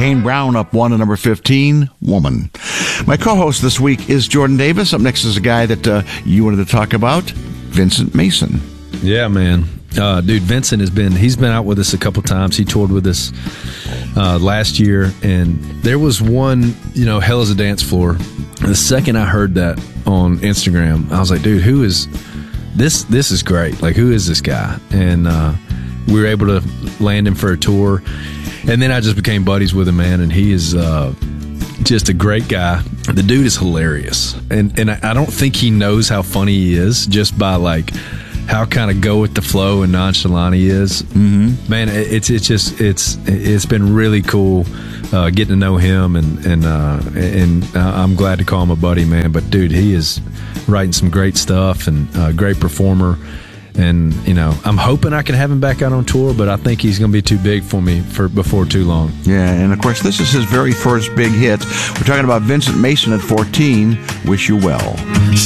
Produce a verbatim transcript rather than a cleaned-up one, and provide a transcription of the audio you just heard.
Kane Brown up one at number fifteen, Woman. My co-host this week is Jordan Davis. Up next is a guy that uh, you wanted to talk about, Vincent Mason. Yeah, man. Uh, dude, Vincent has been, he's been out with us a couple times. He toured with us uh, last year, and there was one, you know, Hell is a Dance Floor. The second I heard that on Instagram, I was like, dude, who is this? This is great. Like, who is this guy? And uh, we were able to land him for a tour. And then I just became buddies with him, man, and he is uh, just a great guy. The dude is hilarious. And, and I, I don't think he knows how funny he is just by, like, how kind of go with the flow and nonchalant he is. Mm-hmm. Man, it's it's just it's it's been really cool uh, getting to know him, and and uh, and I'm glad to call him a buddy, man. But dude, he is writing some great stuff and a great performer. And you know, I'm hoping I can have him back out on tour, but I think he's going to be too big for me for before too long. Yeah, and of course, this is his very first big hit. We're talking about Vincent Mason at fourteen. Wish You Well.